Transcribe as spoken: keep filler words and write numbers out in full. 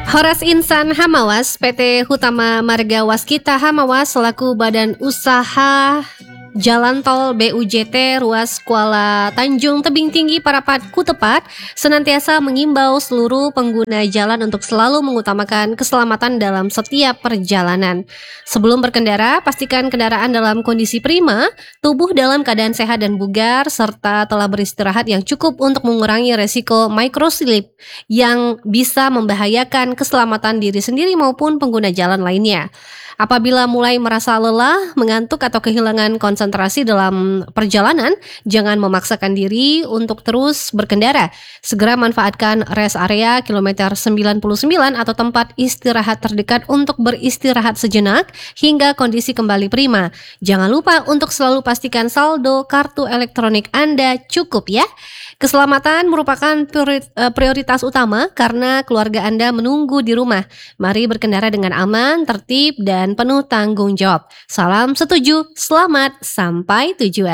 Horas Insan Hamawas, P T Hutama Marga Waskita Hamawas selaku Badan Usaha Jalan Tol B U J T Ruas Kuala Tanjung Tebing Tinggi Parapat Kutepat senantiasa mengimbau seluruh pengguna jalan untuk selalu mengutamakan keselamatan dalam setiap perjalanan. Sebelum berkendara, pastikan kendaraan dalam kondisi prima, tubuh dalam keadaan sehat dan bugar, serta telah beristirahat yang cukup untuk mengurangi resiko microslip yang bisa membahayakan keselamatan diri sendiri maupun pengguna jalan lainnya. Apabila mulai merasa lelah, mengantuk atau kehilangan konsentrasi dalam perjalanan, jangan memaksakan diri untuk terus berkendara. Segera manfaatkan rest area kilometer sembilan puluh sembilan atau tempat istirahat terdekat untuk beristirahat sejenak hingga kondisi kembali prima. Jangan lupa untuk selalu pastikan saldo kartu elektronik Anda cukup ya. Keselamatan merupakan prioritas utama karena keluarga Anda menunggu di rumah. Mari berkendara dengan aman, tertib, dan penuh tanggung jawab. Salam setuju, selamat sampai tujuan.